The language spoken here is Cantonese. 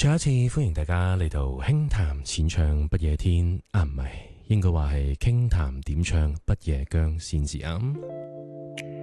再一次歡迎大家嚟到輕談淺唱不夜天，唔係，應該話係傾談點唱不夜薑先至啱。